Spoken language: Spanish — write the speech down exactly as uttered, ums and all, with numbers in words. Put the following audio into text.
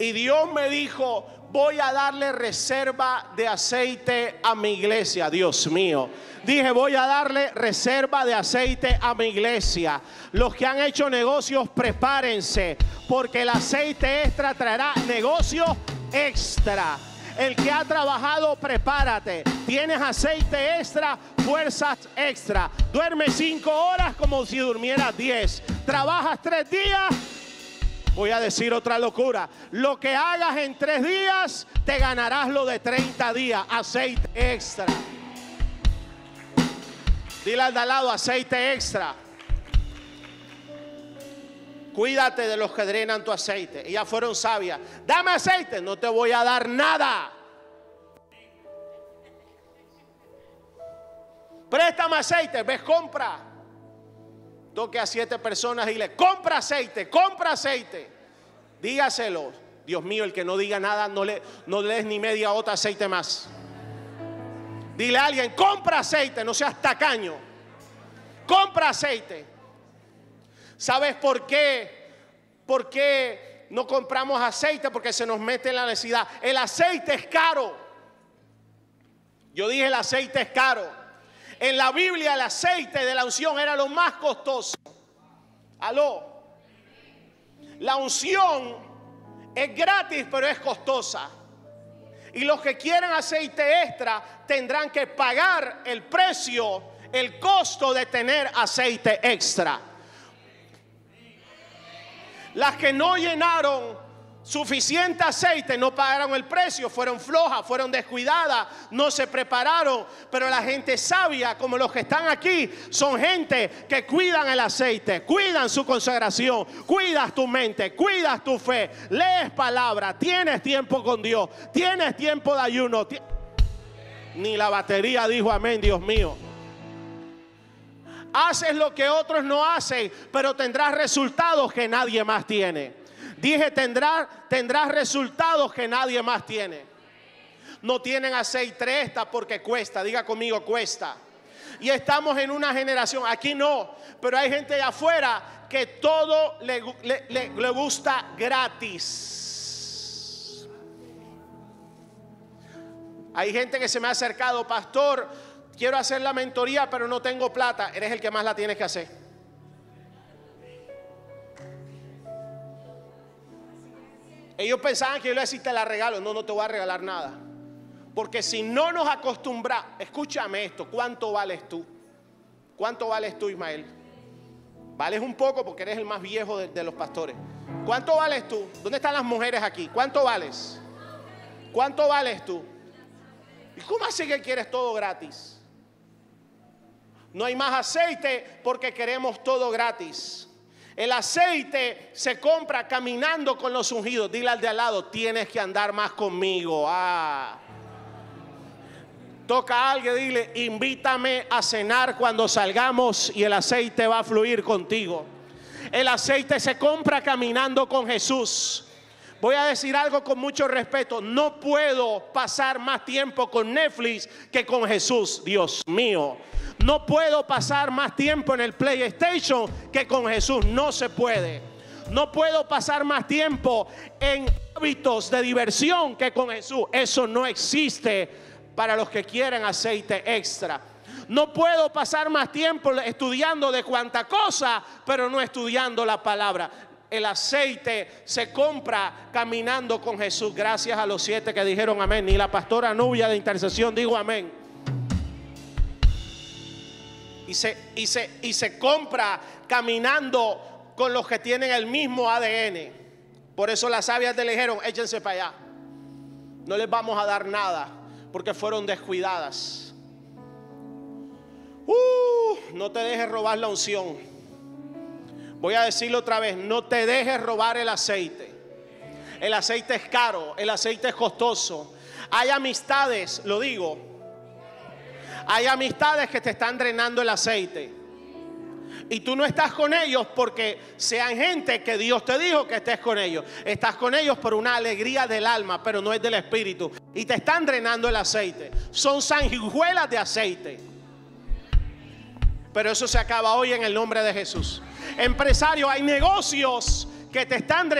Y Dios me dijo: voy a darle reserva de aceite a mi iglesia. Dios mío. Dije: voy a darle reserva de aceite a mi iglesia. Los que han hecho negocios, prepárense, porque el aceite extra traerá negocios extra. El que ha trabajado, prepárate. Tienes aceite extra, fuerzas extra. Duermes cinco horas como si durmieras diez. Trabajas tres días. Voy a decir otra locura: lo que hagas en tres días, te ganarás lo de treinta días. Aceite extra. Dile al de al lado: aceite extra. Cuídate de los que drenan tu aceite. Ellas fueron sabias. Dame aceite. No te voy a dar nada. Préstame aceite. Ves, compra. Toque a siete personas y le: compra aceite, compra aceite. Dígaselo. Dios mío, el que no diga nada, no le, no le des ni media otra aceite más. Dile a alguien: compra aceite. No seas tacaño. Compra aceite. ¿Sabes por qué? ¿Por qué no compramos aceite? Porque se nos mete en la necesidad. El aceite es caro. Yo dije: el aceite es caro. En la Biblia el aceite de la unción era lo más costoso. Aló. La unción es gratis, pero es costosa. Y los que quieran aceite extra tendrán que pagar el precio, el costo de tener aceite extra. Las que no llenaron suficiente aceite no pagaron el precio, fueron flojas, fueron descuidadas, no se prepararon. Pero la gente sabia, como los que están aquí, son gente que cuidan el aceite, cuidan su consagración, cuidas tu mente, cuidas tu fe, lees palabra, tienes tiempo con Dios, tienes tiempo de ayuno. Ni la batería dijo amén, Dios mío. Haces lo que otros no hacen, pero tendrás resultados que nadie más tiene. Dije: tendrás, tendrás resultados que nadie más tiene. No tienen aceite extra porque cuesta. Diga conmigo: cuesta. Y estamos en una generación, aquí no, pero hay gente allá afuera que todo le, le, le, le gusta gratis. Hay gente que se me ha acercado: pastor, quiero hacer la mentoría, pero no tengo plata. Eres el que más la tienes que hacer. Ellos pensaban que yo le decía: te la regalo. No, no te voy a regalar nada. Porque si no nos acostumbramos, escúchame esto: ¿cuánto vales tú? ¿Cuánto vales tú, Ismael? Vales un poco porque eres el más viejo de, de los pastores. ¿Cuánto vales tú? ¿Dónde están las mujeres aquí? ¿Cuánto vales? ¿Cuánto vales tú? ¿Y cómo así que quieres todo gratis? No hay más aceite porque queremos todo gratis. El aceite se compra caminando con los ungidos. Dile al de al lado: tienes que andar más conmigo. Ah. Toca a alguien, dile: invítame a cenar cuando salgamos y el aceite va a fluir contigo. El aceite se compra caminando con Jesús. Voy a decir algo con mucho respeto: no puedo pasar más tiempo con Netflix que con Jesús. Dios mío. No puedo pasar más tiempo en el PlayStation que con Jesús. No se puede. No puedo pasar más tiempo en hábitos de diversión que con Jesús. Eso no existe para los que quieren aceite extra. No puedo pasar más tiempo estudiando de cuanta cosa, pero no estudiando la palabra. El aceite se compra caminando con Jesús. Gracias a los siete que dijeron amén. Y la pastora Nubia de intercesión dijo amén. Y se, y, se, y se compra caminando con los que tienen el mismo A D N. Por eso las sabias le dijeron: échense para allá. No les vamos a dar nada porque fueron descuidadas. Uh, no te dejes robar la unción. Voy a decirlo otra vez: no te dejes robar el aceite. El aceite es caro, el aceite es costoso. Hay amistades, lo digo, hay amistades que te están drenando el aceite. Y tú no estás con ellos porque sean gente que Dios te dijo que estés con ellos. Estás con ellos por una alegría del alma, pero no es del espíritu. Y te están drenando el aceite. Son sanguijuelas de aceite. Pero eso se acaba hoy en el nombre de Jesús. Empresario, hay negocios que te están drenando.